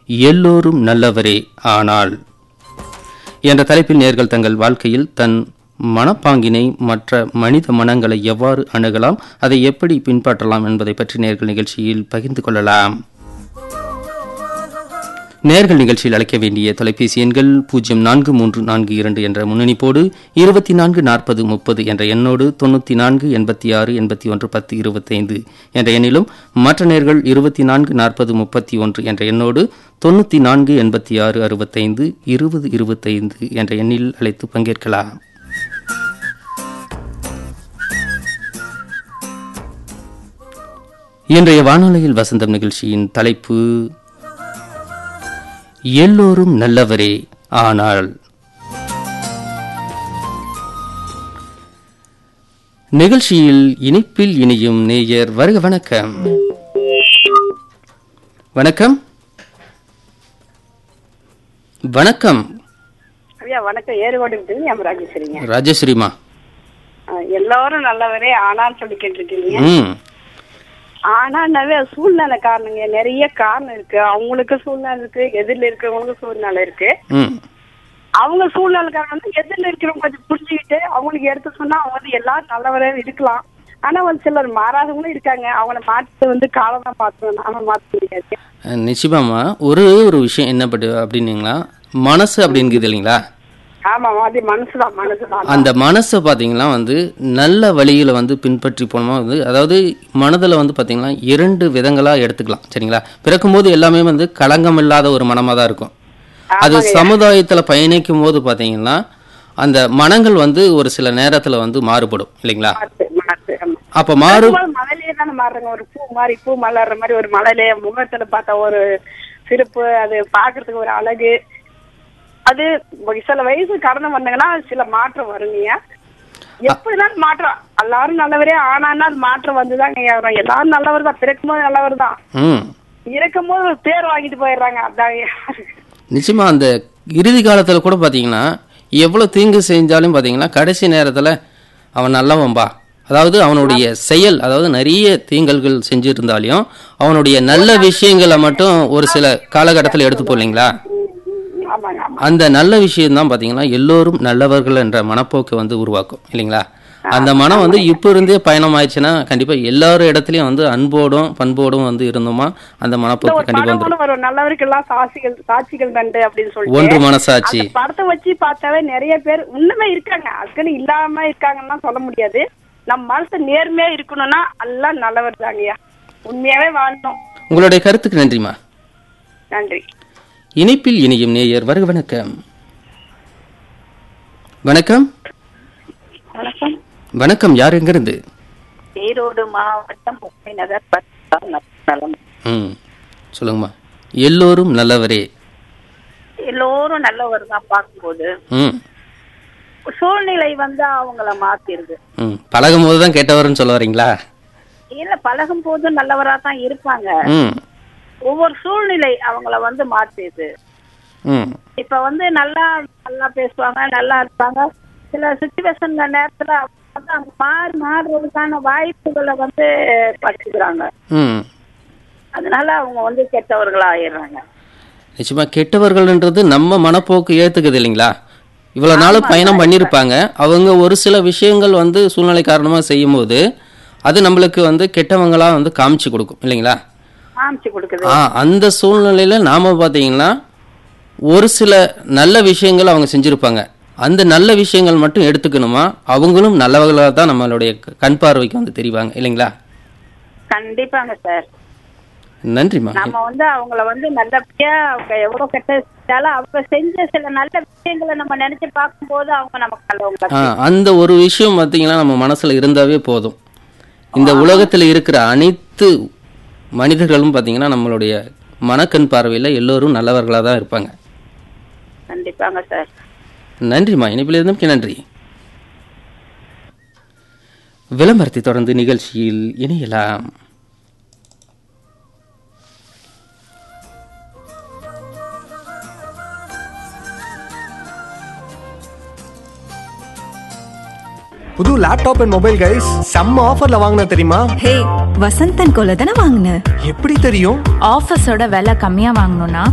எல்லோரும் நல்லவரே ஆனால் என்ற தலைப்பில் நேயர்கள் தங்கள் வாழ்க்கையில் தன் மனப்பாங்கினை மற்ற மனித மனங்களை எவ்வாறு அணுகலாம், அதை எப்படி பின்பற்றலாம் என்பதை பற்றி நேயர்கள் நிகழ்ச்சியில் பகிர்ந்து கொள்ளலாம். நேர்கள் நிகழ்ச்சியில் அழைக்க வேண்டிய தொலைபேசி எண்கள் 043442 என்ற முன்னணிப்போடு 244030 என்ற எண்ணோடு 9486811025 என்ற எண்ணிலும், மற்ற நேர்கள் 244031 என்ற எண்ணோடு 9486652025 என்ற எண்ணில் அழைத்து பங்கேற்கலாம். இன்றைய வானொலியில் வசந்தம் நிகழ்ச்சியின் தலைப்பு எல்லோரும் நல்லவரே ஆனால். நிகழ்ச்சியில் இனிப்பில் இனியும் நேயர் வருக. வணக்கம். வணக்கம். வணக்கம். வணக்கம். ஏறுவாடு ராஜேஸ்வரிமா. எல்லாரும் நல்லவரே ஆனால் சொல்லி கேட்டிருக்கீங்க. ஆனாவே சூழ்நிலை காரணங்க, நிறைய காரணம் இருக்கு. அவங்களுக்கு சூழ்நிலை இருக்கு, எதிரில இருக்கிறவங்களுக்கு சூழ்நிலை இருக்கு. அவங்க சூழ்நிலை காரணம் எதிரில இருக்கிறவங்க கொஞ்சம் புரிஞ்சுக்கிட்டு அவங்களுக்கு எடுத்து சொன்னா அவங்க வந்து எல்லாரும் நல்லவரே இருக்கலாம். ஆனா வந்து சிலர் மாறாதவங்களும் இருக்காங்க. அவங்கள மாற்ற காலம் தான் பார்த்தோம், நாம மாற்ற முடியாது. நிச்சயமாமா. ஒரு விஷயம் என்ன அப்படின்னீங்களா, மனசு அப்படிங்கிறது இல்லைங்களா? அந்த மனசை பார்த்தீங்கன்னா நல்ல வழியில பின்பற்றி போனோமா அதாவது மனதில் பார்த்தீங்கன்னா 2 விதங்களா எடுத்துக்கலாம். சரிங்களா? பிறக்கும் போது எல்லாமே களங்கம் இல்லாத ஒரு மனமா தான் இருக்கும். அது சமுதாயத்துல பயணிக்கும் போது பார்த்தீங்கன்னா அந்த மனங்கள் ஒரு சில நேரத்துல மாறுபடும் இல்லைங்களா? அப்ப மலையிலே தானே மாறுறாங்க. ஒரு பூ மலர்ற மாதிரி ஒரு மலையிலே முகத்துல பார்த்தா ஒரு சிறப்பு, அது பாக்குறதுக்கு ஒரு அழகு. அது சில வயசு கடந்து வந்தாங்கன்னா சில மாற்றம் வருங்க. எப்படிதான் மாற்றம், எல்லாரும் நல்லவரே ஆனா அது மாற்றம் வந்துதாங்க. எல்லாரும் நல்லவர் தான், பிறக்கும் போது நல்லவர் தான், இறக்கும் போது பேர் வாங்கிட்டு போயிடுறாங்க. அதான் நிச்சயமா. அந்த இறுதி காலத்துல கூட பாத்தீங்கன்னா எவ்வளவு தீங்கு செஞ்சாலும் பாத்தீங்கன்னா கடைசி நேரத்துல அவன் நல்லவன்பா, அதாவது அவனுடைய செயல், அதாவது நிறைய தீங்கல்கள் செஞ்சிருந்தாலையும் அவனுடைய நல்ல விஷயங்களை மட்டும் ஒரு சில காலகட்டத்தில் எடுத்து போலீங்களா, அந்த நல்ல விஷயம் தான் பாத்தீங்கன்னா எல்லோரும் நல்லவர்கள் என்ற மனப்போக்கு உருவாக்கும் இல்லைங்களா? அந்த மனம் இப்ப இருந்தே பயணம் ஆயிடுச்சுன்னா கண்டிப்பா எல்லாரும் இடத்துலயும் அன்போடும் பண்போடும் இருந்தோமா அந்த மனப்போக்கு கண்டிப்பா நல்லவருக்கெல்லாம் சாட்சிகள் தண்டு அப்படின்னு சொல்லிட்டு ஒன்று மனசாட்சி படத்தை வச்சு பார்த்தாவே நிறைய பேர் உண்மை இருக்காங்க. அதுக்குன்னு இல்லாம இருக்காங்கன்னா சொல்ல முடியாது. நம்ம மனசு நேர்மையா இருக்கணும்னா எல்லாம் நல்லவர் தாங்கய்யா, உண்மையாவே வாழணும். உங்களுடைய கருத்துக்கு நன்றிமா. நன்றி. இனிப்பில் இனியும் நேயர் வருக. வணக்கம். வணக்கம். வணக்கம். வணக்கம். யார் எங்கிருந்து? ஈரோடு மாவட்டம் நகர். சொல்லுங்கம்மா. எல்லோரும் நல்லவரே, எல்லோரும் நல்லவர் தான். பார்க்கும்போது சூழ்நிலை அவங்கள மாத்திருது. பழகும் போதுதான் கெட்டவர்னு சொல்ல வரீங்களா? இல்ல, பழகும் போது நல்லவரா தான் இருப்பாங்க. ஒவ்வொரு சூழ்நிலை அவங்கள மாத்துது. இப்ப நல்லா நல்லா பேசுவாங்க, நல்லா இருப்பாங்க. சில சிச்சுவேஷன் நேரத்துல மாறுறதுக்கான வாய்ப்புகளை படுத்துக்கிறாங்க. அதனால அவங்க கெட்டவர்களா ஆயிடுறாங்க. நிச்சயமா கெட்டவர்கள்ன்றது நம்ம மனப்போக்கு ஏத்துக்குது இல்லைங்களா? இவ்வளவு நாள் பயணம் பண்ணிருப்பாங்க, அவங்க ஒரு சில விஷயங்கள் சூழ்நிலை காரணமா செய்யும் போது அது நம்மளுக்கு கெட்டவங்களா காமிச்சு கொடுக்கும் இல்லைங்களா? அந்த சூழ்நிலையில நாம பாத்தீங்கன்னா ஒரு சில நல்ல விஷயங்கள் அவங்க செஞ்சிருப்பாங்க, அந்த நல்ல விஷயங்கள் மட்டும் எடுத்துக்கணுமா, அவங்களும் நல்லவர்களா தான் நம்மளுடைய கண் பார்வைக்கு தெரிவாங்க இல்லைங்களா? கண்டிப்பாங்க சார். நன்றிமா. நம்ம அவங்கள நல்லபடியா அவங்க எவ்வளவு கெட்ட செஞ்சாலும் அவங்க செஞ்ச சில நல்ல விஷயங்களை நம்ம நினைச்சு பார்க்கும் போது அவங்க நமக்கு நல்லவங்க. அந்த ஒரு விஷயம் பாத்தீங்கன்னா நம்ம மனசுல இருந்தாவே போதும். இந்த உலகத்துல இருக்கிற அனைத்து மனிதர்களும் பாத்தீங்கன்னா நம்மளுடைய மனக்கண் பார்வையில எல்லோரும் நல்லவர்களா தான் இருப்பாங்க. கண்டிப்பாங்க சார். நன்றிமா. இனிப்பில் இருந்தும் நன்றி. விளம்பரத்தை தொடர்ந்து நிகழ்ச்சியில் இணையலாம். புது லேப்டாப் அண்ட் மொபைல் கைஸ் செம்ம ஆஃபர்ல வாங்குன தெரியுமா? ஹே, வசந்தன் கோல தான வாங்குன. எப்படி தெரியும்? ஆஃபர்ஸோட விலை கம்மியா வாங்கணும்னா